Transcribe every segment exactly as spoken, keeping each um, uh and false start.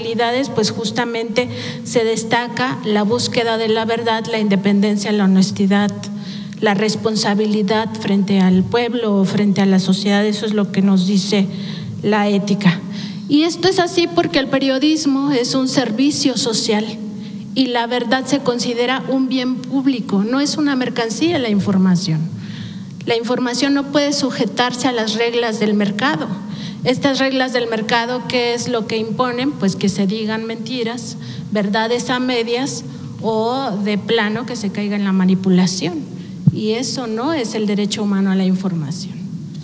habilidades, pues justamente se destaca la búsqueda de la verdad, la independencia, la honestidad, la responsabilidad frente al pueblo o frente a la sociedad. Eso es lo que nos dice la ética. Y esto es así porque el periodismo es un servicio social y la verdad se considera un bien público, no es una mercancía la información. La información no puede sujetarse a las reglas del mercado. Estas reglas del mercado, ¿qué es lo que imponen? Pues que se digan mentiras, verdades a medias o de plano que se caiga en la manipulación. Y eso no es el derecho humano a la información.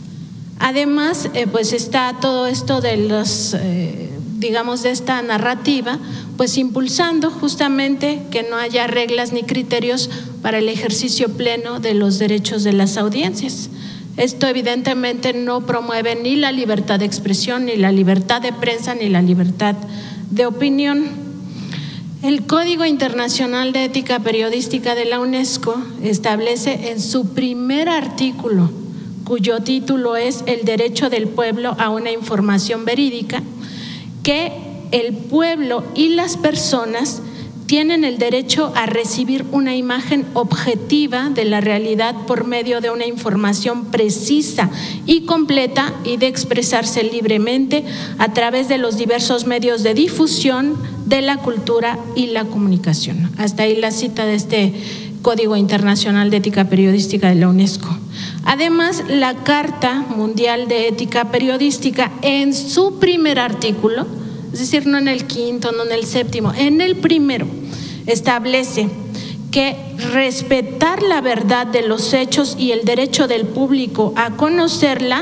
Además, eh, pues está todo esto de los, eh, digamos, de esta narrativa, pues impulsando justamente que no haya reglas ni criterios para el ejercicio pleno de los derechos de las audiencias. Esto evidentemente no promueve ni la libertad de expresión, ni la libertad de prensa, ni la libertad de opinión. El Código Internacional de Ética Periodística de la UNESCO establece en su primer artículo, cuyo título es El derecho del pueblo a una información verídica, que el pueblo y las personas tienen el derecho a recibir una imagen objetiva de la realidad por medio de una información precisa y completa y de expresarse libremente a través de los diversos medios de difusión de la cultura y la comunicación. Hasta ahí la cita de este Código Internacional de Ética Periodística de la UNESCO. Además, la Carta Mundial de Ética Periodística, en su primer artículo, es decir, no en el quinto, no en el séptimo, en el primero, establece que respetar la verdad de los hechos y el derecho del público a conocerla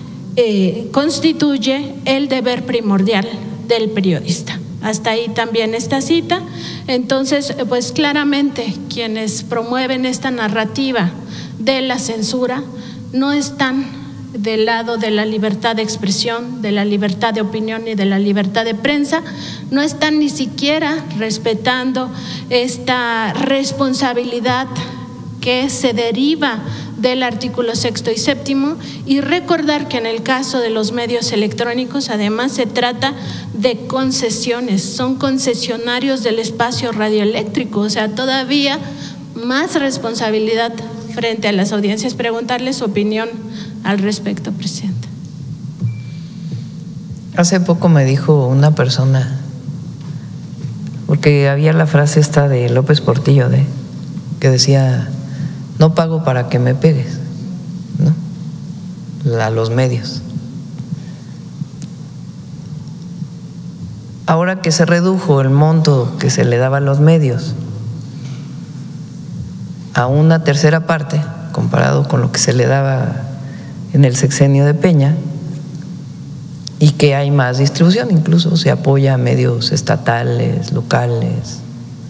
eh, constituye el deber primordial del periodista. Hasta ahí también esta cita. Entonces, pues claramente quienes promueven esta narrativa de la censura no están del lado de la libertad de expresión, de la libertad de opinión y de la libertad de prensa, no están ni siquiera respetando esta responsabilidad que se deriva del artículo sexto y séptimo, y recordar que en el caso de los medios electrónicos además se trata de concesiones, son concesionarios del espacio radioeléctrico, o sea, todavía más responsabilidad frente a las audiencias. Preguntarle su opinión al respecto, presidenta. Hace poco me dijo una persona, porque había la frase esta de López Portillo, de, que decía: no pago para que me pegues, ¿no? A los medios. Ahora que se redujo el monto que se le daba a los medios a una tercera parte, comparado con lo que se le daba en el sexenio de Peña, y que hay más distribución, incluso se apoya a medios estatales, locales.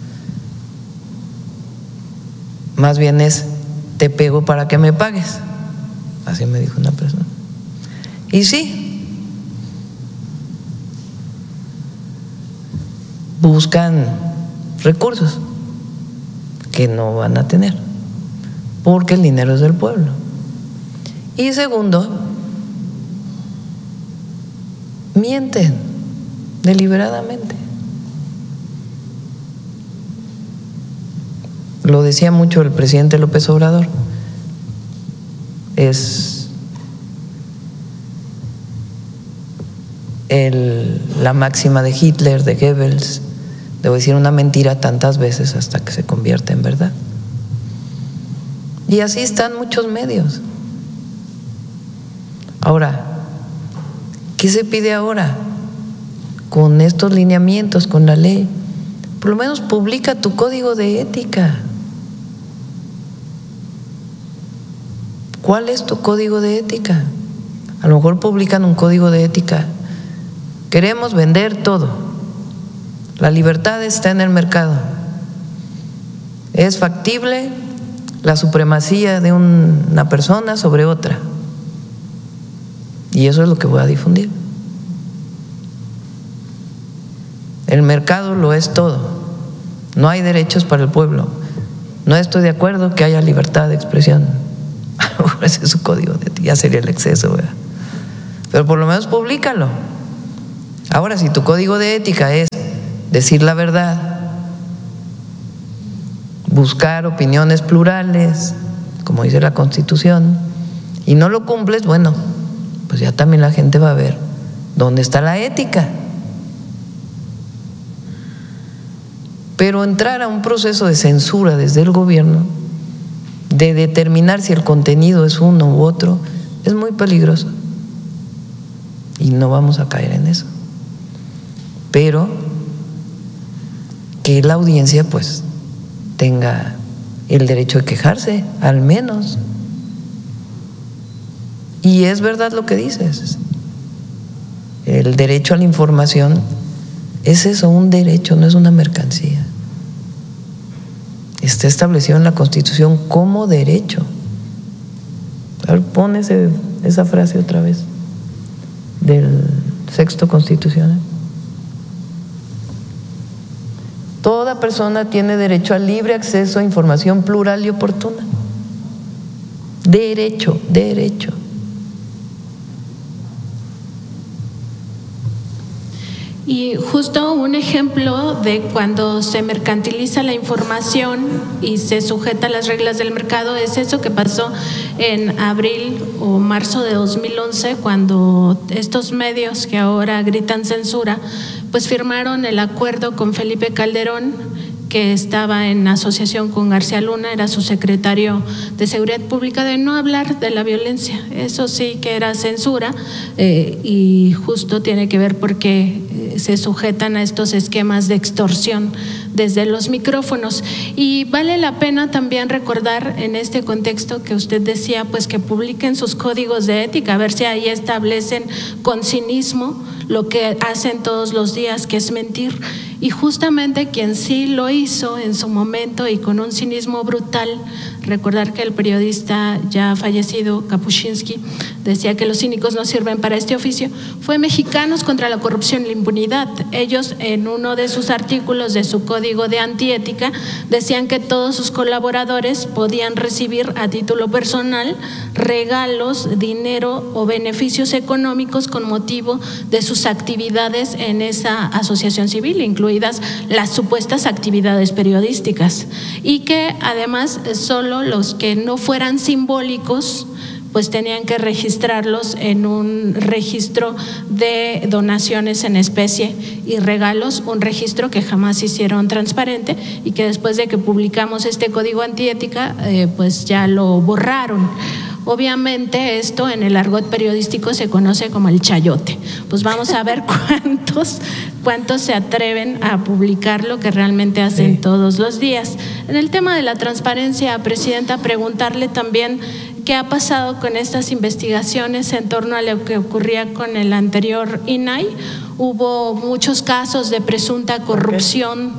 Más bien es: te pego para que me pagues. Así me dijo una persona. Y sí, buscan recursos que no van a tener, porque el dinero es del pueblo. Y segundo, mienten deliberadamente. Lo decía mucho el presidente López Obrador, es el, la máxima de Hitler, de Goebbels: debo decir una mentira tantas veces hasta que se convierta en verdad. Y así están muchos medios. Ahora, ¿qué se pide ahora? Con estos lineamientos, con la ley, por lo menos publica tu código de ética. ¿Cuál es tu código de ética? A lo mejor publican un código de ética: queremos vender todo, la libertad está en el mercado, es factible la supremacía de una persona sobre otra, y eso es lo que voy a difundir. El mercado lo es todo, no hay derechos para el pueblo. No estoy de acuerdo que haya libertad de expresión. Ese es su código de ética, ya sería el exceso, ¿verdad? Pero por lo menos públicalo. Ahora, si tu código de ética es decir la verdad, buscar opiniones plurales, como dice la Constitución, y no lo cumples, bueno, pues ya también la gente va a ver dónde está la ética. Pero entrar a un proceso de censura desde el gobierno, de determinar si el contenido es uno u otro, es muy peligroso. Y no vamos a caer en eso. Pero que la audiencia pues tenga el derecho de quejarse, al menos. Y es verdad lo que dices. El derecho a la información es eso, un derecho, no es una mercancía. Está establecido en la Constitución como derecho. A ver, pon ese, esa frase otra vez del sexto constitucional. Toda persona tiene derecho al libre acceso a información plural y oportuna. Derecho, derecho. Y justo un ejemplo de cuando se mercantiliza la información y se sujeta a las reglas del mercado es eso que pasó en abril o marzo de dos mil once, cuando estos medios que ahora gritan censura, pues firmaron el acuerdo con Felipe Calderón, que estaba en asociación con García Luna, era su secretario de Seguridad Pública, de no hablar de la violencia. Eso sí que era censura, eh, y justo tiene que ver porque se sujetan a estos esquemas de extorsión desde los micrófonos. Y vale la pena también recordar en este contexto que usted decía, pues que publiquen sus códigos de ética, a ver si ahí establecen con cinismo lo que hacen todos los días, que es mentir. Y justamente quien sí lo hizo en su momento y con un cinismo brutal, recordar que el periodista ya fallecido Kapuscinski decía que los cínicos no sirven para este oficio, fue Mexicanos contra la Corrupción y la Impunidad. Ellos, en uno de sus artículos de su código de antiética, decían que todos sus colaboradores podían recibir a título personal regalos, dinero o beneficios económicos con motivo de sus actividades en esa asociación civil, incluidas las supuestas actividades periodísticas, y que además solo los que no fueran simbólicos pues tenían que registrarlos en un registro de donaciones en especie y regalos, un registro que jamás hicieron transparente y que después de que publicamos este código antiética eh, pues ya lo borraron. Obviamente esto en el argot periodístico se conoce como el chayote. Pues vamos a ver cuántos, cuántos se atreven a publicar lo que realmente hacen sí. todos los días. En el tema de la transparencia, Presidenta, preguntarle también qué ha pasado con estas investigaciones en torno a lo que ocurría con el anterior I N A I. Hubo muchos casos de presunta corrupción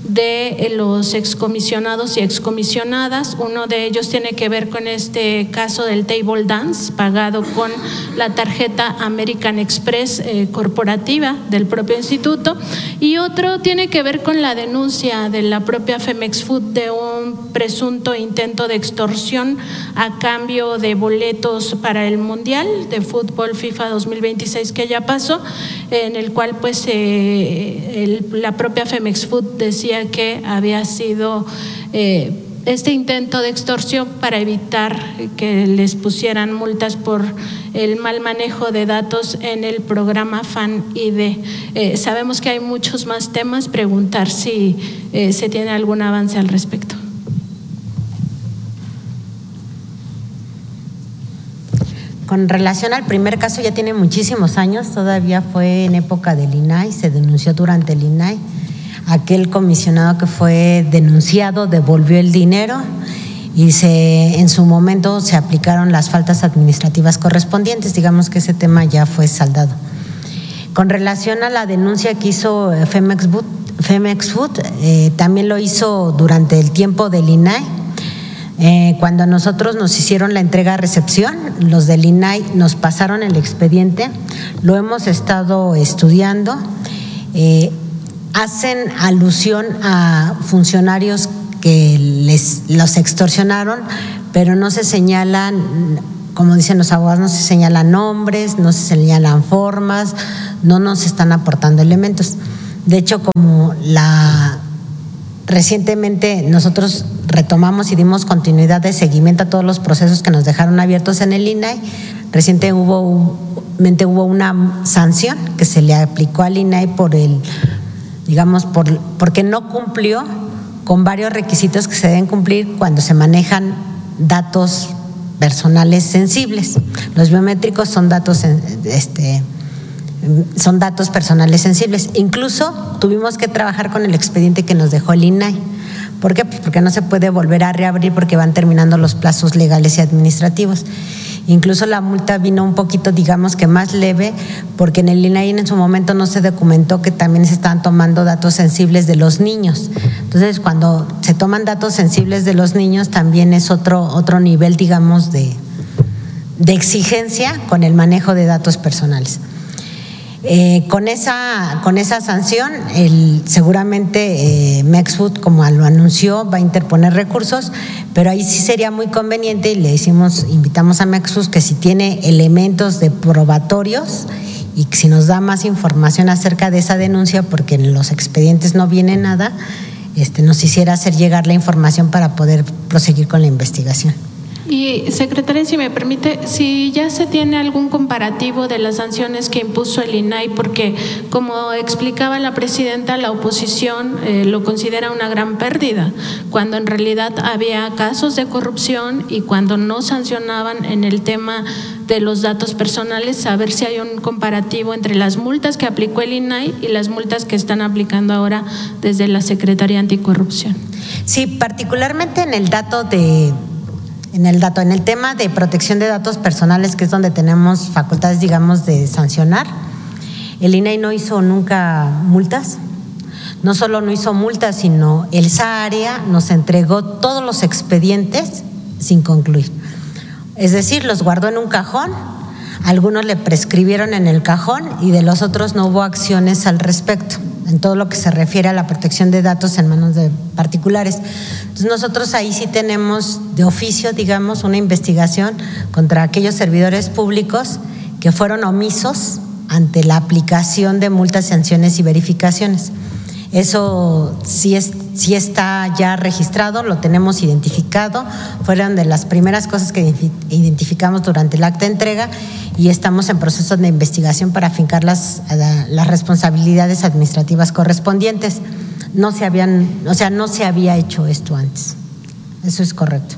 de los excomisionados y excomisionadas. Uno de ellos tiene que ver con este caso del table dance pagado con la tarjeta American Express eh, corporativa del propio instituto, y otro tiene que ver con la denuncia de la propia Femex Food de un presunto intento de extorsión a cambio de boletos para el Mundial de Fútbol FIFA dos mil veintiséis que ya pasó, en el cual pues eh, el, la propia Femex Food decía que había sido eh, este intento de extorsión para evitar que les pusieran multas por el mal manejo de datos en el programa Fan I D. Eh, sabemos que hay muchos más temas, preguntar si eh, se tiene algún avance al respecto. Con relación al primer caso, ya tiene muchísimos años, todavía fue en época del I N A I, se denunció durante el I N A I. Aquel comisionado que fue denunciado devolvió el dinero y se, en su momento se aplicaron las faltas administrativas correspondientes. Digamos que ese tema ya fue saldado. Con relación a la denuncia que hizo Femex Food, Femex Food eh, también lo hizo durante el tiempo del I N A I. Eh, cuando nosotros nos hicieron la entrega-recepción, los del I N A I nos pasaron el expediente, lo hemos estado estudiando. Eh, hacen alusión a funcionarios que les los extorsionaron, pero no se señalan, como dicen los abogados, no se señalan nombres, no se señalan formas, no nos están aportando elementos. De hecho, como la recientemente nosotros retomamos y dimos continuidad de seguimiento a todos los procesos que nos dejaron abiertos en el I N A I, recientemente hubo, hubo una sanción que se le aplicó al I N A I por el, digamos, por, porque no cumplió con varios requisitos que se deben cumplir cuando se manejan datos personales sensibles. Los biométricos son datos, este, son datos personales sensibles. Incluso tuvimos que trabajar con el expediente que nos dejó el I N A I. ¿Por qué? Pues porque no se puede volver a reabrir porque van terminando los plazos legales y administrativos. Incluso la multa vino un poquito, digamos que más leve, porque en el I N A I en su momento no se documentó que también se estaban tomando datos sensibles de los niños. Entonces, cuando se toman datos sensibles de los niños, también es otro, otro nivel, digamos, de, de exigencia con el manejo de datos personales. Eh, con esa con esa sanción, el, seguramente eh, Mexfood, como lo anunció, va a interponer recursos, pero ahí sí sería muy conveniente y le decimos, invitamos a Mexfood que si tiene elementos de probatorios y si nos da más información acerca de esa denuncia, porque en los expedientes no viene nada, este, nos hiciera hacer llegar la información para poder proseguir con la investigación. Y, secretaria, si me permite, si ya se tiene algún comparativo de las sanciones que impuso el I N A I, porque como explicaba la presidenta, la oposición eh, lo considera una gran pérdida, cuando en realidad había casos de corrupción y cuando no sancionaban en el tema de los datos personales, saber si hay un comparativo entre las multas que aplicó el I N A I y las multas que están aplicando ahora desde la Secretaría Anticorrupción. Sí, particularmente en el dato de… En el dato, en el tema de protección de datos personales, que es donde tenemos facultades, digamos, de sancionar, el I N A I no hizo nunca multas. No solo no hizo multas, sino esa área nos entregó todos los expedientes sin concluir. Es decir, los guardó en un cajón, algunos le prescribieron en el cajón y de los otros no hubo acciones al respecto, en todo lo que se refiere a la protección de datos en manos de particulares. Entonces nosotros ahí sí tenemos de oficio, digamos, una investigación contra aquellos servidores públicos que fueron omisos ante la aplicación de multas, sanciones y verificaciones. Eso sí, es, sí está ya registrado, lo tenemos identificado, fueron de las primeras cosas que identificamos durante el acta de entrega y estamos en proceso de investigación para afincar las, las responsabilidades administrativas correspondientes. No se habían, o sea, no se había hecho esto antes. Eso es correcto.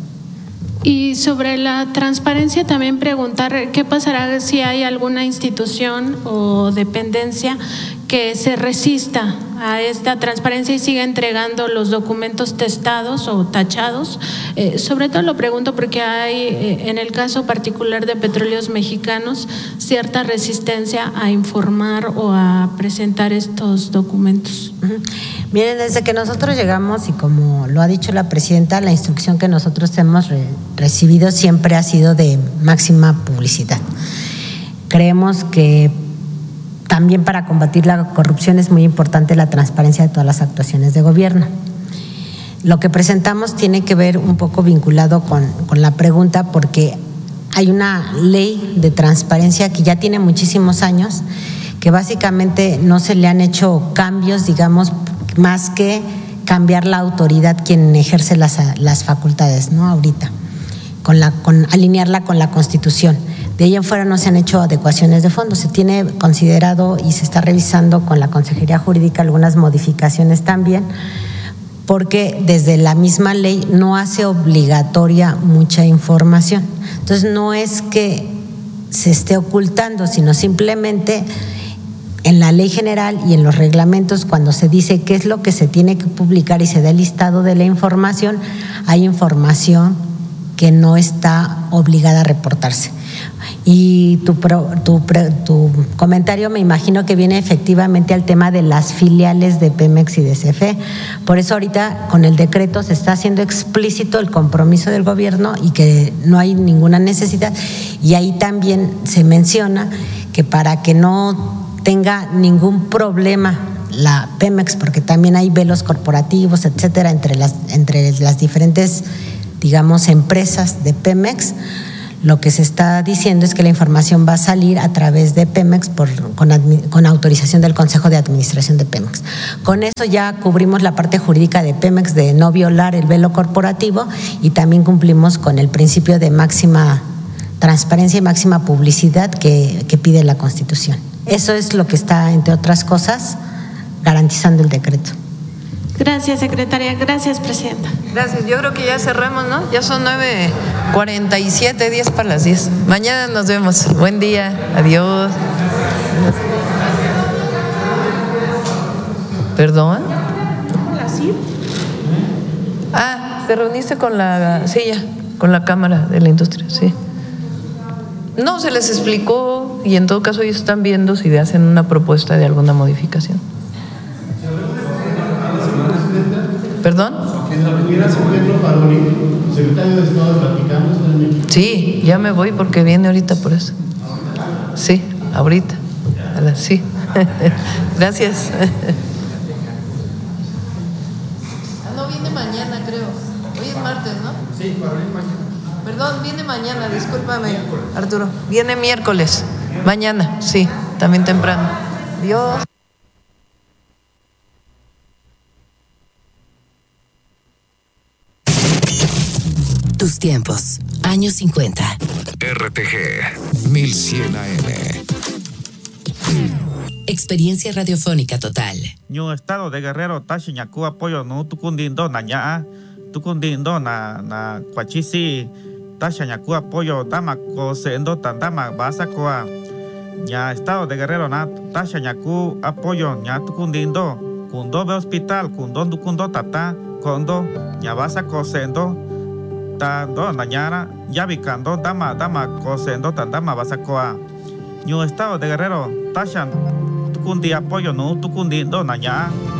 Y sobre la transparencia también preguntar qué pasará si hay alguna institución o dependencia que se resista a esta transparencia y siga entregando los documentos testados o tachados. Eh, sobre todo lo pregunto porque hay, eh, en el caso particular de Petróleos Mexicanos, cierta resistencia a informar o a presentar estos documentos. Uh-huh. Miren, desde que nosotros llegamos y como lo ha dicho la presidenta, la instrucción que nosotros hemos re- recibido siempre ha sido de máxima publicidad. Creemos que también para combatir la corrupción es muy importante la transparencia de todas las actuaciones de gobierno. Lo que presentamos tiene que ver un poco vinculado con, con la pregunta porque hay una ley de transparencia que ya tiene muchísimos años, que básicamente no se le han hecho cambios, digamos, más que cambiar la autoridad quien ejerce las, las facultades, ¿no? Ahorita, con la, con, alinearla con la Constitución. De ahí en fuera no se han hecho adecuaciones de fondo. Se tiene considerado y se está revisando con la Consejería Jurídica algunas modificaciones también, porque desde la misma ley no hace obligatoria mucha información. Entonces no es que se esté ocultando, sino simplemente en la ley general y en los reglamentos, cuando se dice qué es lo que se tiene que publicar y se da el listado de la información, hay información que no está obligada a reportarse. Y tu, tu, tu comentario me imagino que viene efectivamente al tema de las filiales de Pemex y de C F E. Por eso ahorita con el decreto se está haciendo explícito el compromiso del gobierno y que no hay ninguna necesidad. Y ahí también se menciona que para que no tenga ningún problema la Pemex, porque también hay velos corporativos, etcétera, entre las, entre las diferentes, digamos, empresas de Pemex, lo que se está diciendo es que la información va a salir a través de Pemex por, con, con autorización del Consejo de Administración de Pemex. Con eso ya cubrimos la parte jurídica de Pemex de no violar el velo corporativo y también cumplimos con el principio de máxima transparencia y máxima publicidad que, que pide la Constitución. Eso es lo que está, entre otras cosas, garantizando el decreto. Gracias, secretaria. Gracias, presidenta. Gracias. Yo creo que ya cerramos, ¿no? Ya son nueve cuarenta y siete, diez para las diez. Mañana nos vemos. Buen día. Adiós. ¿Perdón? ¿Sí? Ah, ¿te reuniste con la silla, con la Cámara de la Industria? Sí. No, se les explicó y en todo caso ellos están viendo si hacen una propuesta de alguna modificación. ¿Perdón? Sí, ya me voy porque viene ahorita por eso. Sí, ahorita. Sí. Gracias. Ah, no, viene mañana, creo. Hoy es martes, ¿no? Sí, para venir mañana. Perdón, viene mañana, discúlpame, Arturo. Viene miércoles. Mañana, sí, también temprano. Dios. Tus tiempos, años cincuenta. R T G mil cien A M. Experiencia radiofónica total. Ñu estado de Guerrero Tashiñacu apoyo no tukundindo naña tukundindo na na cuachisi Tashiñacu apoyo dama cosendo tandama basacoa. Ya estado de Guerrero na Tashiñacu apoyo ña tukundindo kundo be hospital kundo tukundo tata kondo ña basa cosendo tando nañara ya vicando dama dama cosendo tandama basacoa. Ñu estado de Guerrero Tashan tukundi apoyo no tukundindo naña